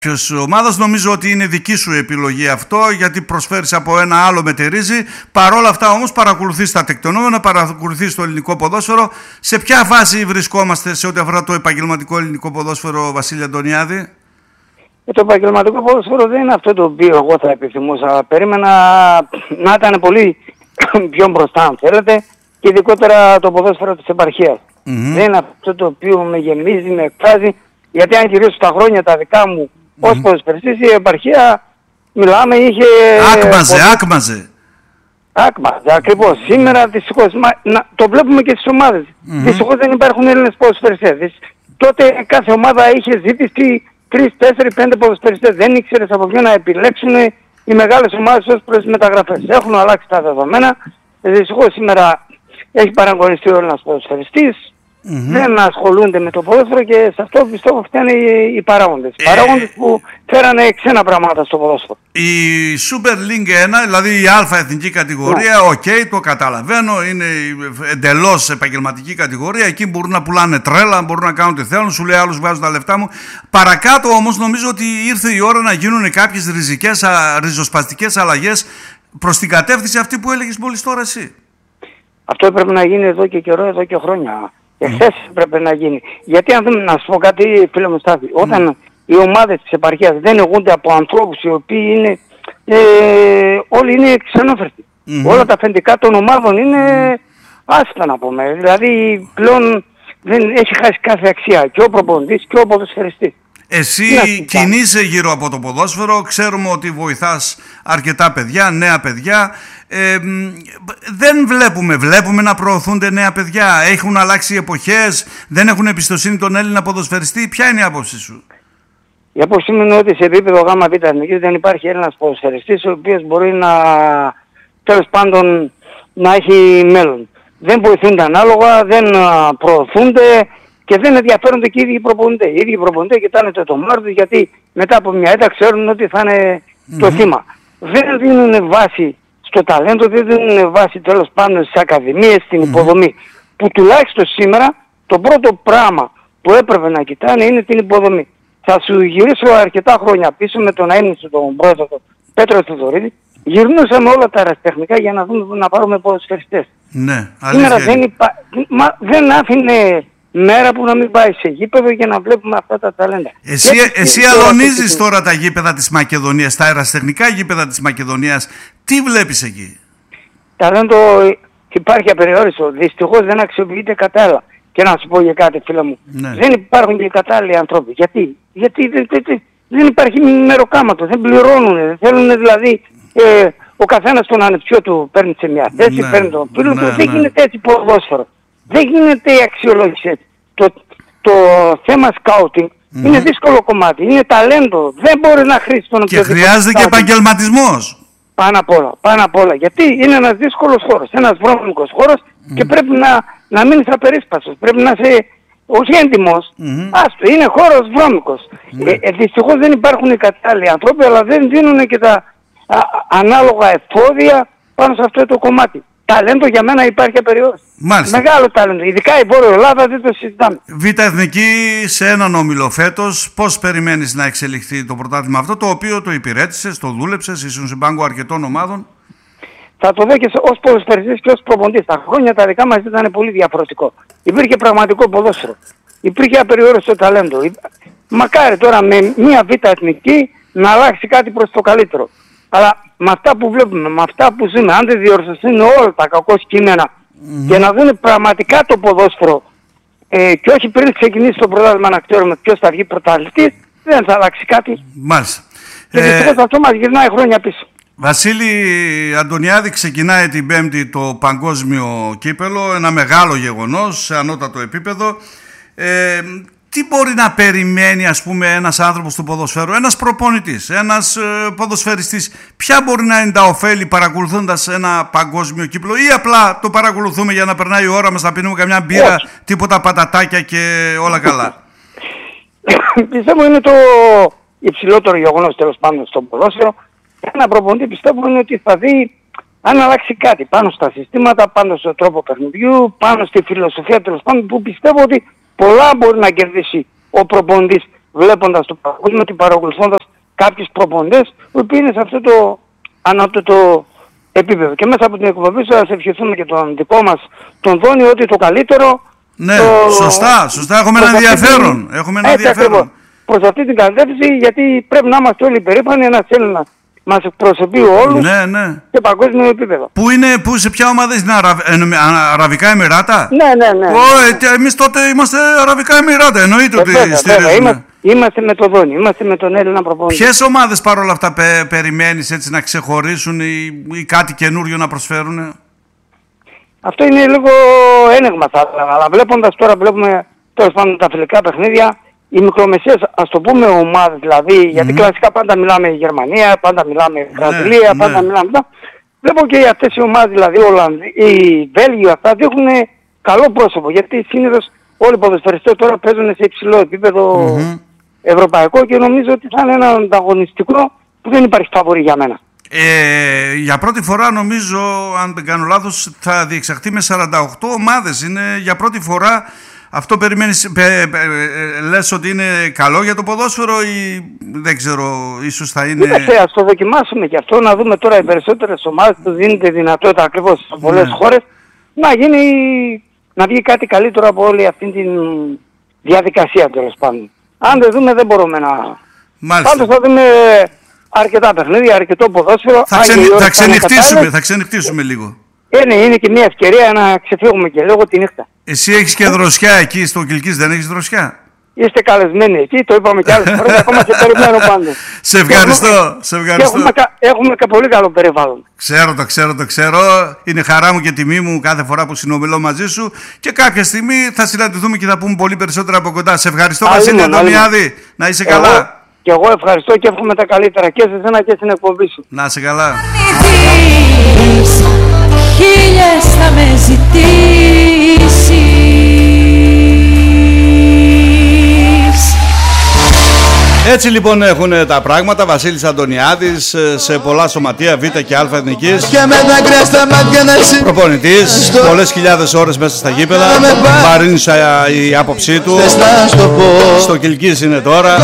Ποιος ομάδας, νομίζω ότι είναι δική σου επιλογή αυτό, γιατί προσφέρεις από ένα άλλο μετερίζει. Παρόλα αυτά όμως παρακολουθείς τα τεκτενόμενα, παρακολουθείς το ελληνικό ποδόσφαιρο. Σε ποια φάση βρισκόμαστε σε ό,τι αφορά το επαγγελματικό ελληνικό ποδόσφαιρο, Βασίλη Αντωνιάδη? Το επαγγελματικό ποδόσφαιρο δεν είναι αυτό το οποίο εγώ θα επιθυμούσα. Περίμενα να ήταν πολύ πιο μπροστά, αν θέλετε, και ειδικότερα το ποδόσφαιρο της επαρχίας. Δεν είναι αυτό το οποίο με γεμίζει, με εκφράζει, γιατί αν γυρίσω τα χρόνια τα δικά μου ως ποδοσφαιριστής, η επαρχία, μιλάμε, είχε... Άκμαζε, ακριβώς. Σήμερα δυστυχώς, το βλέπουμε και στις ομάδες. Δυστυχώς δεν υπάρχουν Έλληνες ποδοσφαιριστές. Τότε κάθε ομάδα είχε ζήτηση 3, 4, 5 ποδοσφαιριστές. Δεν ήξερες από ποιον να επιλέξουν οι μεγάλες ομάδες ως προς μεταγραφές. Έχουν αλλάξει τα δεδομένα. Δυστυχώς σήμερα έχει παραγωνιστεί ο Έλληνας ποδοσφαιριστής. Δεν ασχολούνται με το ποδόσφαιρο και σε αυτό πιστεύω φταίνε οι παράγοντες. Παράγοντες που φέρανε ξένα πράγματα στο ποδόσφαιρο. Η Super League 1, δηλαδή η Α εθνική κατηγορία, το καταλαβαίνω, είναι εντελώς επαγγελματική κατηγορία. Εκεί μπορούν να πουλάνε τρέλα, μπορούν να κάνουν τι θέλουν, σου λέει άλλους βγάζουν τα λεφτά μου. Παρακάτω όμως νομίζω ότι ήρθε η ώρα να γίνουν κάποιες ριζοσπαστικές αλλαγές προς την κατεύθυνση αυτή που έλεγες μόλις τώρα εσύ. Αυτό έπρεπε να γίνει εδώ και καιρό, εδώ και χρόνια. Εχθές έπρεπε να γίνει. Γιατί αν δεν, να σου πω κάτι, φίλε μου Στάθη, όταν οι ομάδες της επαρχίας δεν ηγούνται από ανθρώπους οι οποίοι είναι, όλοι είναι ξενόφερτοι. Όλα τα αφεντικά των ομάδων είναι άσχετα να πούμε. Δηλαδή πλέον δεν έχει χάσει κάθε αξία και ο προπονητής και ο ποδοσφαιριστής. Εσύ κινείσαι γύρω από το ποδόσφαιρο, ξέρουμε ότι βοηθάς αρκετά παιδιά, νέα παιδιά. Δεν βλέπουμε να προωθούνται νέα παιδιά. Έχουν αλλάξει οι εποχές, δεν έχουν εμπιστοσύνη τον Έλληνα ποδοσφαιριστή. Ποια είναι η άποψή σου? Η άποψή μου είναι ότι σε επίπεδο ΓΒ εθνικής δεν υπάρχει Έλληνας ποδοσφαιριστής ο οποίος μπορεί να, τέλος πάντων, να έχει μέλλον. Δεν βοηθούνται ανάλογα, δεν προωθούνται και δεν ενδιαφέρονται και οι ίδιοι προπονητές. Οι ίδιοι προπονητές κοιτάνε το μάτι τους, γιατί μετά από μια ήττα ξέρουν ότι θα είναι το θύμα. Δεν δίνουν βάση στο ταλέντο, δεν δίνουν βάση τέλος πάντων στις ακαδημίες, στην υποδομή. Που τουλάχιστον σήμερα το πρώτο πράγμα που έπρεπε να κοιτάνε είναι την υποδομή. Θα σου γυρίσω αρκετά χρόνια πίσω με τον αείμνηστο τον πρόεδρο τον Πέτρο Θεοδωρίδη. Γυρνούσαμε όλα τα αεραστεχνικά για να δούμε να πάρουμε ποδοσφαιριστές. Ναι, σήμερα δεν άφηνε μέρα που να μην πάει σε γήπεδο για να βλέπουμε αυτά τα ταλέντα. Εσύ αλωνίζεις τώρα τα γήπεδα της Μακεδονίας, τα αεραστεχνικά γήπεδα της Μακεδονίας. Τι βλέπεις εκεί? Ταλέντο υπάρχει απεριόριστο. Δυστυχώς δεν αξιοποιείται κατάλληλα. Και να σου πω για κάτι, φίλε μου. Δεν υπάρχουν και κατάλληλοι άνθρωποι. Γιατί δεν υπάρχει μεροκάματο, δεν πληρώνουν. Δεν θέλουν δηλαδή ο καθένας τον ανεψιό του παίρνει σε μια θέση, παίρνει τον φίλο του. Δεν γίνεται έτσι ποδόσφαιρο. Δεν γίνεται η αξιολόγηση έτσι. Το θέμα σκάουτινγκ είναι δύσκολο κομμάτι. Είναι ταλέντο. Δεν μπορεί να χρήσει τον οποιοδήποτε. Και χρειάζεται και επαγγελματισμός. Πάνω απ' όλα. Γιατί είναι ένας δύσκολος χώρος, ένας βρώμικος χώρος και πρέπει να μείνεις απερίσπαστος. Πρέπει να είσαι όχι έντιμος. Άστο, είναι χώρος βρώμικος. Δυστυχώς δεν υπάρχουν οι κατάλληλοι άνθρωποι, αλλά δεν δίνουν και τα ανάλογα εφόδια πάνω σε αυτό το κομμάτι. Ταλέντο για μένα υπάρχει απεριόριστο. Μεγάλο ταλέντο. Ειδικά η Βόρεια Ελλάδα δεν το συζητάμε. Β' Εθνική σε έναν όμιλο φέτος, πώς περιμένεις να εξελιχθεί το πρωτάθλημα αυτό, το οποίο το υπηρέτησες, το δούλεψες, ήσουν σε πάγκο αρκετών ομάδων? Θα το δω και ως ποδοσφαιριστής και ως προπονητής. Τα χρόνια τα δικά μας ήταν πολύ διαφορετικό. Υπήρχε πραγματικό ποδόσφαιρο. Υπήρχε απεριόριστο ταλέντο. Μακάρι τώρα με μια Β' Εθνική να αλλάξει κάτι προς το καλύτερο. Αλλά με αυτά που βλέπουμε, με αυτά που ζούμε, αν δεν διορθωθούν όλα τα κακό κείμενα και να δουν πραγματικά το ποδόσφαιρο και όχι πριν ξεκινήσει το πρωτάθλημα να ξέρουμε ποιος θα βγει πρωταθλητής, δεν θα αλλάξει κάτι. Μάλιστα. Και δυστυχώς αυτό μας γυρνάει χρόνια πίσω. Βασίλη Αντωνιάδη, ξεκινάει την Πέμπτη το παγκόσμιο κύπελο, ένα μεγάλο γεγονός σε ανώτατο επίπεδο. Τι μπορεί να περιμένει, ας πούμε, ένας άνθρωπος του ποδοσφαίρου, ένας προπονητής, ένας ποδοσφαιριστής? Ποια μπορεί να είναι τα ωφέλη παρακολουθώντας ένα παγκόσμιο κύπελλο, ή απλά το παρακολουθούμε για να περνάει η ώρα μας, να πίνουμε καμιά μπύρα, τίποτα πατατάκια και όλα καλά? Πιστεύω είναι το υψηλότερο γεγονός τέλος πάντων στο ποδόσφαιρο. Ένα προπονητή πιστεύω είναι ότι θα δει αν αλλάξει κάτι πάνω στα συστήματα, πάνω στον τρόπο παιχνιδιού, πάνω στη φιλοσοφία τέλος πάντων, που πιστεύω ότι πολλά μπορεί να κερδίσει ο προπονητής βλέποντας το παγκόσμιο και παρακολουθώντας κάποιους προπονητές που είναι σε αυτό το ανώτατο επίπεδο. Και μέσα από την εκπομπή σας ευχηθούμε και τον δικό μας τον Δόνη ότι το καλύτερο. Ναι, σωστά. Έχουμε ένα ενδιαφέρον. Ακριβώς. Προς αυτή την κατεύθυνση, γιατί πρέπει να είμαστε όλοι περήφανοι, ένας Έλληνας μας εκπροσωπεί όλους σε παγκόσμιο επίπεδο. Πού σε ποια ομάδα είναι, Αραβικά Εμιράτα? Ναι. Εμείς τότε είμαστε Αραβικά Εμιράτα, εννοείται ότι στηρίζουμε. Είμαστε με τον Δόνη, είμαστε με τον Έλληνα προπονητή. Ποιες ομάδες παρόλα αυτά περιμένεις έτσι να ξεχωρίσουν ή κάτι καινούριο να προσφέρουν? Αυτό είναι λίγο ένεγμα θα έλεγα, αλλά βλέπουμε τέλος πάντων τα φιλικά παιχνίδια, οι μικρομεσαίες, ας το πούμε ομάδες δηλαδή, γιατί κλασικά πάντα μιλάμε η Γερμανία, πάντα μιλάμε η Βραζιλία, πάντα μιλάμε. Βλέπω και αυτές οι ομάδες, δηλαδή οι Βέλγοι, αυτά δείχνουν καλό πρόσωπο, γιατί συνήθως όλοι οι ποδοσφαιριστές τώρα παίζουν σε υψηλό επίπεδο ευρωπαϊκό και νομίζω ότι θα είναι ένα ανταγωνιστικό που δεν υπάρχει φαβορί για μένα. Για πρώτη φορά νομίζω, αν δεν κάνω λάθος, θα διεξαχθεί με 48 ομάδες. Είναι για πρώτη φορά. Αυτό περιμένεις, λες ότι είναι καλό για το ποδόσφαιρο ή δεν ξέρω, ίσως θα είναι... Ας το δοκιμάσουμε και αυτό, να δούμε τώρα οι περισσότερες ομάδες που δίνεται δυνατότητα ακριβώς σε πολλές χώρες να βγει κάτι καλύτερο από όλη αυτή τη διαδικασία τέλος πάντων. Αν δεν δούμε δεν μπορούμε να... Μάλιστα. Πάντως θα δούμε αρκετά παιχνίδια, αρκετό ποδόσφαιρο. Θα ξενυχτήσουμε λίγο. Είναι και μια ευκαιρία να ξεφύγουμε και λίγο τη νύχτα. Εσύ έχεις και δροσιά εκεί στο Κιλκής, δεν έχεις δροσιά? Είστε καλεσμένοι εκεί, το είπαμε κι άλλες φορές, ακόμα σε περιμένω πάντως. Σε ευχαριστώ. Έχουμε και πολύ καλό περιβάλλον. Ξέρω. Είναι χαρά μου και τιμή μου κάθε φορά που συνομιλώ μαζί σου και κάποια στιγμή θα συναντηθούμε και θα πούμε πολύ περισσότερα από κοντά. Σε ευχαριστώ Βασίλη Αντωνιάδη, να είσαι καλά. Και εγώ ευχαριστώ και εύχομαι τα καλύτερα και σε εσένα και στην εκπομπή σου. Να είσαι καλά. Χίλιες θα με ζητήσεις. Έτσι λοιπόν έχουν τα πράγματα. Βασίλης Αντωνιάδης σε πολλά σωματεία Β και Α εθνικής, προπονητής, πολλές χιλιάδες ώρες μέσα στα γήπεδα. Βαρύνει η άποψή του. Στο Κιλκής είναι τώρα.